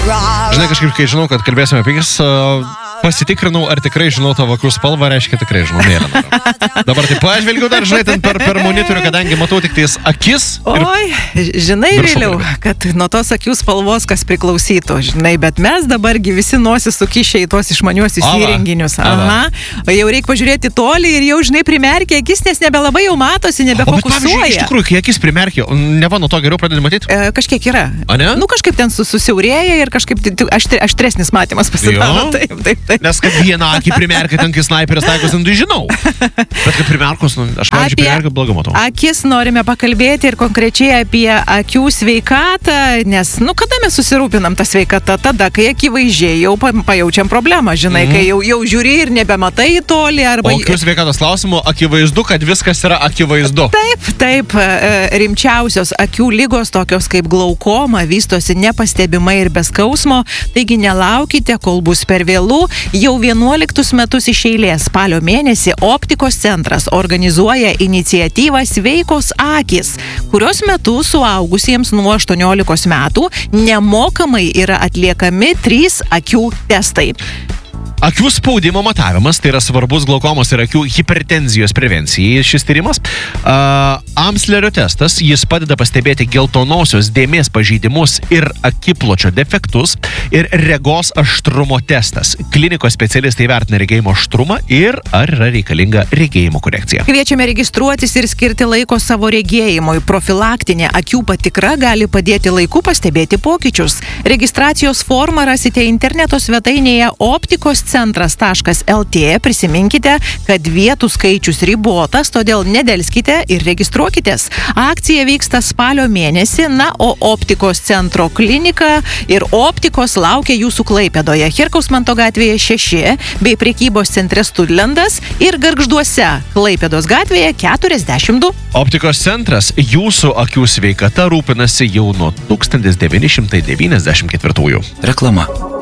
Žinai, kažkaip, kai žinau, kad kalbėsime apie akis, pasitikrinau, ar tikrai žinau tavo akių spalvą, reiškia tikrai žinau mėlyną. Dabar tai pažvelgiu dar, žinai, ten per monitorių, kadangi matau tik tais akis. Oi, žinai, vėliau, kad nuo tos akių spalvos kas priklausytų, žinai, bet mes dabargi visi nosis sukišę į tos išmaniuosius įrenginius. Aha. O jau reikia pažiūrėti toli ir jau, žinai, primerkia akis, nes nebelabai jau matosi, nebefokusuoja. Bet pavyzdžiui, iš tikrųjų, kai akis primerkia, neva nuo to geriau pradedi matyti? Kažkiek yra. A ne? Nu, kažkaip ten susiaurėja ir kažkaip aštresnis matymas pasidaro. Taip. Nes kad vieną akį primerkia, ten kai snaiperis taikos, tai žinau. Bet kaip primerkus, aš pavyzdžiui, primerkiu blogai matau. Akis norime pakalbėti ir konkrečiai apie akių sveikatą, nes, kada mes susirūpinam tą sveikatą? Tada, kai akivaizdžiai jau pajaučiam problemą, žinai, kai jau žiūri ir nebematai į tolį. Arba... O akių sveikatos klausimų, akivaizdu, kad viskas yra akivaizdu. Taip. Rimčiausios akių ligos, tokios kaip glaukoma, vystosi nepastebimai ir be skausmo, taigi nelaukite, kol bus per vėlų. Jau 11 metus iš eilės spalio mėnesį Optikos centras organizuoja iniciatyvą Sveikos akys, kurios metu suaugusiems nuo 18 metų nemokamai yra atliekami 3 akių testai. Akių spaudimo matavimas, tai yra svarbus glaukomos ir akių hipertenzijos prevencijai šis tyrimas. Amslerio testas, jis padeda pastebėti geltonosios dėmės pažeidimus ir akipločio defektus, ir regos aštrumo testas. Klinikos specialistai vertina regėjimo aštrumą ir ar yra reikalinga regėjimo korekcija. Kviečiame registruotis ir skirti laiko savo regėjimui. Profilaktinė akių patikra gali padėti laiku pastebėti pokyčius. Registracijos formą rasite interneto svetainėje optikoscentras.lt. Prisiminkite, kad vietų skaičius ribotas, todėl nedelskite ir registruokitės. Akcija vyksta spalio mėnesį, o Optikos centro klinika ir optikos laukia jūsų Klaipėdoje, Herkaus Manto gatvėje 6, bei prekybos centre Studlendas ir Gargžduose, Klaipėdos gatvėje 42. Optikos centras jūsų akių sveikata rūpinasi jau nuo 1994. Reklama.